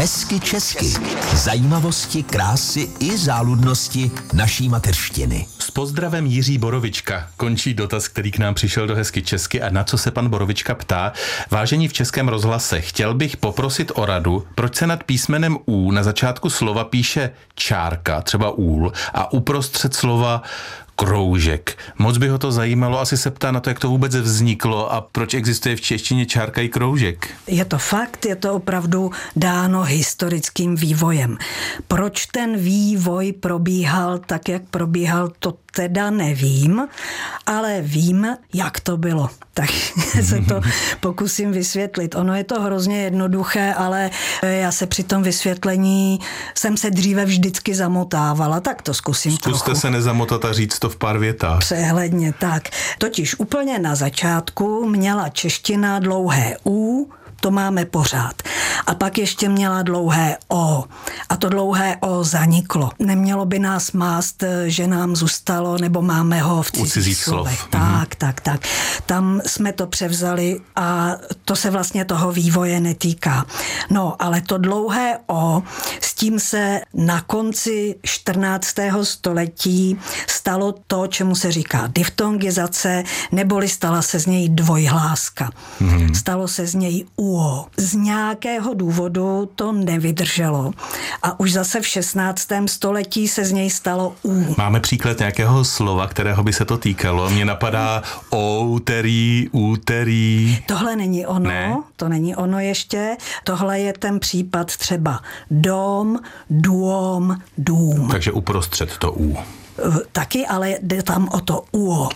Hezky česky. Zajímavosti, krásy i záludnosti naší mateřštiny. S pozdravem Jiří Borovička končí dotaz, který k nám přišel do Hezky česky a na co se pan Borovička ptá. Vážení v Českém rozhlase, chtěl bych poprosit o radu, proč se nad písmenem U na začátku slova píše čárka, třeba úl, a uprostřed slova kroužek. Moc by ho to zajímalo, asi se ptá na to, jak to vůbec vzniklo a proč existuje v češtině čárka i kroužek. Je to fakt, je to opravdu dáno historickým vývojem. Proč ten vývoj probíhal tak, jak probíhal, to teda nevím, ale vím, jak to bylo. Tak se to pokusím vysvětlit. Ono je to hrozně jednoduché, ale já se při tom vysvětlení jsem se dříve vždycky zamotávala, tak to zkusím trochu. Zkuste se nezamotat a říct to v pár větách. Přehledně tak. Totiž úplně na začátku měla čeština dlouhé U, to máme pořád. A pak ještě měla dlouhé O. A to dlouhé O zaniklo. Nemělo by nás mást, že nám zůstalo, nebo máme ho v cizích slovech. Tak. Tam jsme to převzali a to se vlastně toho vývoje netýká. No, ale to dlouhé O, s tím se na konci 14. století stalo to, čemu se říká diftongizace, neboli stala se z něj dvojhláska. Stalo se z něj UO. Z nějakého důvodu to nevydrželo a už zase v 16. století se z něj stalo U. Máme příklad nějakého slova, kterého by se to týkalo? Mně napadá outerý, úterý. Tohle není ono, ne? To není ono ještě. Tohle je ten případ třeba dom, dům, dům. Takže uprostřed to U. Taky, ale jde tam o to UO.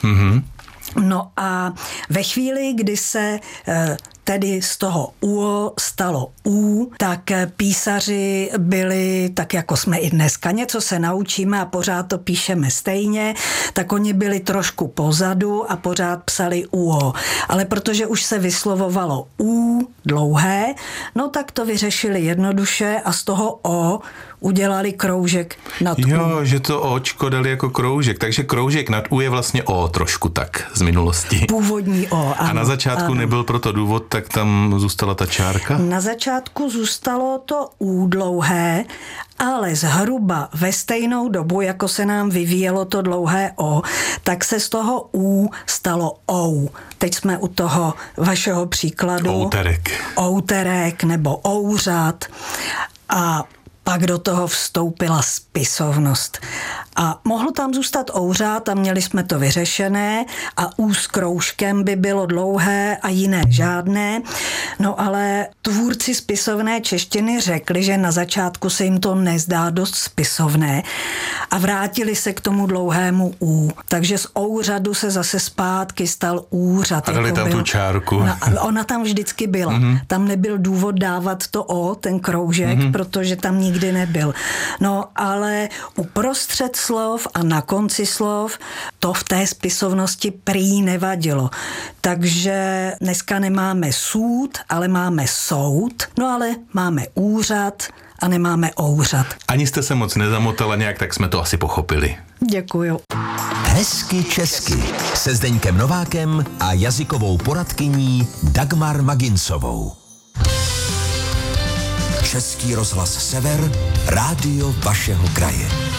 No a ve chvíli, kdy se tedy z toho UO stalo U, tak písaři byli, tak jako jsme i dneska, něco se naučíme a pořád to píšeme stejně, tak oni byli trošku pozadu a pořád psali UO. Ale protože už se vyslovovalo U dlouhé, no tak to vyřešili jednoduše a z toho O udělali kroužek nad U. Jo, že to Očko dali jako kroužek, takže kroužek nad U je vlastně O trošku tak z minulosti. Původní O, ano. A na začátku nebyl proto důvod, tak tam zůstala ta čárka? Na začátku zůstalo to U dlouhé, ale zhruba ve stejnou dobu, jako se nám vyvíjelo to dlouhé O, tak se z toho U stalo OU. Teď jsme u toho vašeho příkladu. Outerek nebo ouřad. A pak do toho vstoupila spisovnost. A mohlo tam zůstat ouřád a měli jsme to vyřešené a U s kroužkem by bylo dlouhé a jiné žádné. No ale tvůrci spisovné češtiny řekli, že na začátku se jim to nezdá dost spisovné a vrátili se k tomu dlouhému U. Takže z ouřadu se zase zpátky stal úřad. A dali tam tu čárku. No, ona tam vždycky byla. Tam nebyl důvod dávat to O, ten kroužek, protože tam nikdy nebyl. No ale uprostřed slov a na konci slov to v té spisovnosti prý nevadilo. Takže dneska nemáme soud, ale máme soud, no ale máme úřad a nemáme ouřad. Ani jste se moc nezamotala nějak, tak jsme to asi pochopili. Děkuju. Hezky česky se Zdeňkem Novákem a jazykovou poradkyní Dagmar Magincovou. Český rozhlas Sever, rádio vašeho kraje.